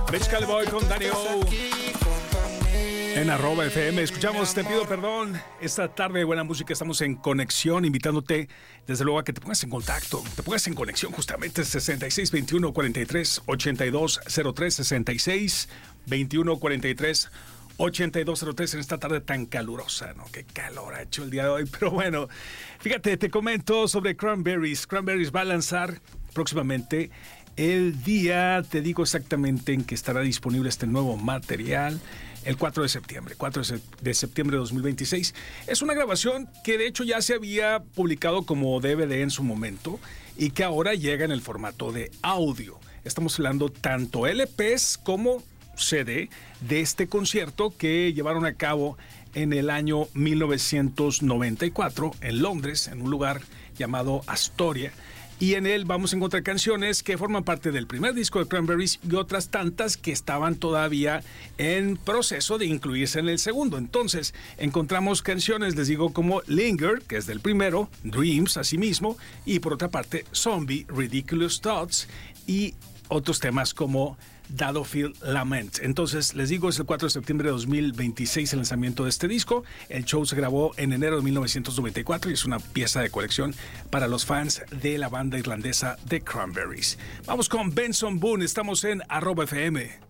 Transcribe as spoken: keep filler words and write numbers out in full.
Rich Callboy con Danny O. En arroba F M, escuchamos Te Pido Perdón. Esta tarde de buena música estamos en conexión, invitándote desde luego a que te pongas en contacto, te pongas en conexión justamente sesenta y seis veintiuno cuarenta y tres ochenta y dos cero tres, sesenta y seis veintiuno cuarenta y tres ochenta y dos cero tres en esta tarde tan calurosa, ¿no? Qué calor ha hecho el día de hoy, pero bueno, fíjate, te comento sobre Cranberries. Cranberries va a lanzar próximamente el día, te digo exactamente en que estará disponible este nuevo material. El cuatro de septiembre, cuatro de septiembre de dos mil veintiséis. Es una grabación que de hecho ya se había publicado como D V D en su momento y que ahora llega en el formato de audio. Estamos hablando tanto L Pes como C D de este concierto que llevaron a cabo en el año mil novecientos noventa y cuatro en Londres, en un lugar llamado Astoria. Y en él vamos a encontrar canciones que forman parte del primer disco de Cranberries y otras tantas que estaban todavía en proceso de incluirse en el segundo. Entonces, encontramos canciones, les digo, como Linger, que es del primero, Dreams, asimismo, y por otra parte, Zombie, Ridiculous Thoughts, y otros temas como Battlefield Lament. Entonces, les digo, es el cuatro de septiembre de dos mil veintiséis el lanzamiento de este disco. El show se grabó en enero de mil novecientos noventa y cuatro y es una pieza de colección para los fans de la banda irlandesa The Cranberries. Vamos con Benson Boone, estamos en arroba F M.